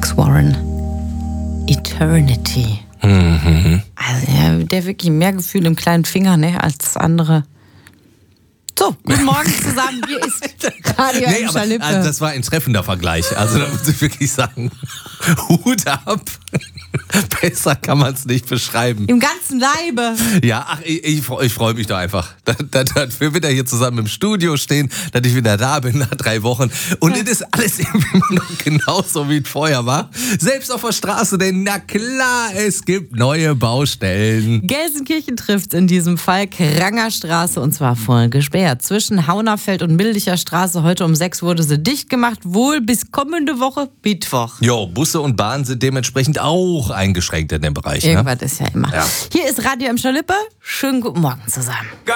Alex Warren. Eternity. Mhm. Also der wirklich mehr Gefühl im kleinen Finger, ne, als andere. So, guten Morgen zusammen. Hier ist Radio Nee, im aber, Schalippe. also das war ein treffender Vergleich. Also da muss ich wirklich sagen, Hut ab. Besser kann man es nicht beschreiben. Im ganzen Leibe. Ja, ach, ich freue mich doch einfach, dass wir wieder hier zusammen im Studio stehen, dass ich wieder da bin nach 3 Wochen. Und es ist alles irgendwie immer noch genauso, wie es vorher war. Selbst auf der Straße, denn na klar, es gibt neue Baustellen. Gelsenkirchen trifft in diesem Fall Krangerstraße und zwar voll gesperrt. Zwischen Haunerfeld und Mildicher Straße heute um 6 wurde sie dicht gemacht, wohl bis kommende Woche Mittwoch. Jo, Busse und Bahnen sind dementsprechend auch eingeschränkt in dem Bereich. Irgendwas ist ja immer. Ja. Hier ist Radio im Schalippe. Schönen guten Morgen zusammen.